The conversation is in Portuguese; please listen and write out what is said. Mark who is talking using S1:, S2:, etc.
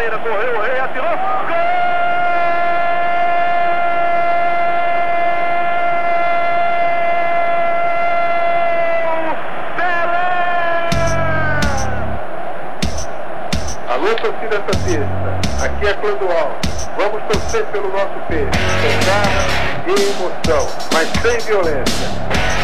S1: Pereira correu, o Rei atirou. Gol!
S2: Alô, torcida santista, aqui é Clodoaldo. Vamos torcer pelo nosso peixe, com garra e emoção, mas sem violência.